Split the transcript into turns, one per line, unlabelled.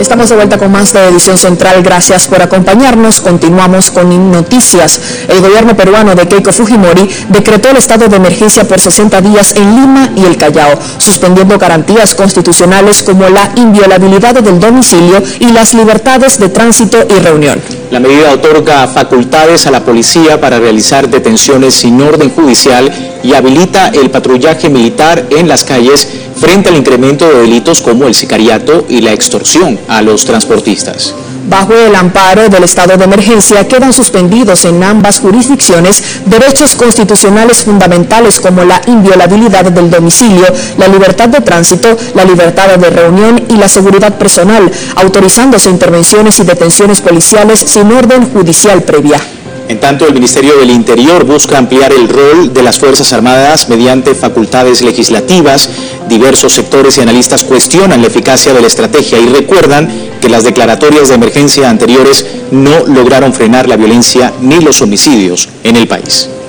Estamos de vuelta con más de Edición Central. Gracias por acompañarnos. Continuamos con noticias. El gobierno peruano de Keiko Fujimori decretó el estado de emergencia por 60 días en Lima y el Callao, suspendiendo garantías constitucionales como la inviolabilidad del domicilio y las libertades de tránsito y reunión.
La medida otorga facultades a la policía para realizar detenciones sin orden judicial y habilita el patrullaje militar en las calles frente al incremento de delitos como el sicariato y la extorsión a los transportistas.
Bajo el amparo del estado de emergencia quedan suspendidos en ambas jurisdicciones derechos constitucionales fundamentales como la inviolabilidad del domicilio, la libertad de tránsito, la libertad de reunión y la seguridad personal, autorizándose intervenciones y detenciones policiales sin orden judicial previa.
En tanto, el Ministerio del Interior busca ampliar el rol de las Fuerzas Armadas mediante facultades legislativas. Diversos sectores y analistas cuestionan la eficacia de la estrategia y recuerdan que las declaratorias de emergencia anteriores no lograron frenar la violencia ni los homicidios en el país.